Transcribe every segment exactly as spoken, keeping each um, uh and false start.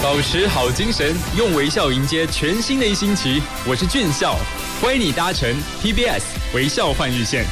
保持好精神，用微笑迎接全新的一星期。我是俊孝，欢迎你搭乘 P B S 微笑换日线。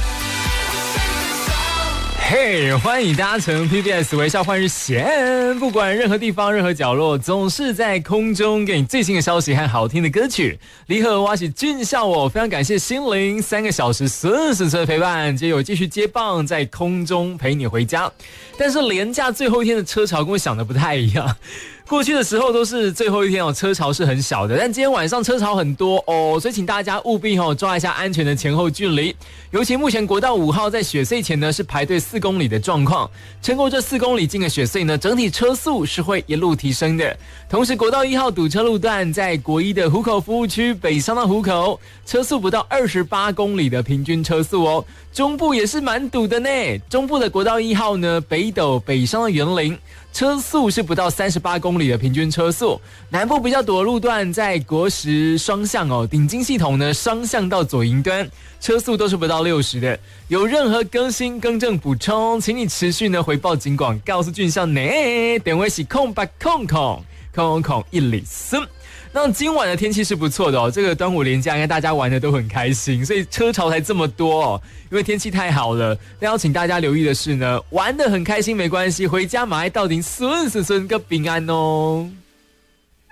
嘿、hey, 欢迎你搭乘 P B S 微笑换日线，不管任何地方任何角落，总是在空中给你最新的消息和好听的歌曲。离合挖起俊孝我，非常感谢心灵三个小时顺时的陪伴，接有继续接棒在空中陪你回家。但是连假最后一天的车潮跟我想的不太一样，过去的时候都是最后一天哦，车潮是很小的，但今天晚上车潮很多哦，所以请大家务必哦抓一下安全的前后距离。尤其目前国道五号在雪隧前呢是排队四公里的状况，撑过这四公里近的雪隧呢，整体车速是会一路提升的。同时国道一号堵车路段在国一的湖口服务区北上到湖口，车速不到二十八公里的平均车速哦。中部也是蛮堵的呢，中部的国道一号呢北斗北上到园林，车速是不到三十八公里的平均车速。南部比较堵的路段在国十双向哦，顶金系统呢双向到左营端，车速都是不到六十的。有任何更新更正补充，请你持续呢回报警广，告诉俊孝呢，点位是空八空空空空一里森。那今晚的天气是不错的哦，这个端午连假应该大家玩的都很开心，所以车潮才这么多哦，因为天气太好了。但要请大家留意的是呢，玩得很开心没关系，回家马上到顶顺顺顺个平安哦。